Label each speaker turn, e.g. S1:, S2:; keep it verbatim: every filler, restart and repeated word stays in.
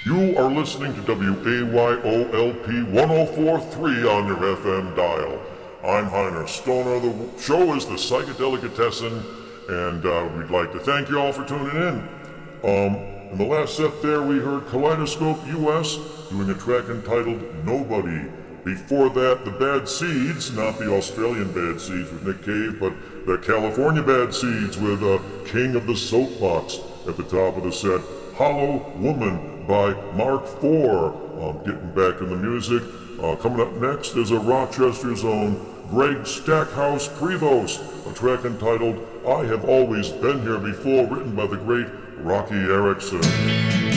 S1: You are listening to W A Y O L P one oh four point three on your F M dial. I'm Heiner Stoner. The show is the Psychedelicatessen, and uh, we'd like to thank you all for tuning in. Um, in the last set there, we heard Kaleidoscope U S doing a track entitled Nobody. Before that, the Bad Seeds, not the Australian Bad Seeds with Nick Cave, but the California Bad Seeds with uh, King of the Soapbox at the top of the set. Hollow Woman by Mark four. Um, getting back in the music. Uh, coming up next is a Rochester's own Greg Stackhouse Prevost, a track entitled I Have Always Been Here Before, written by the great Rocky Erickson.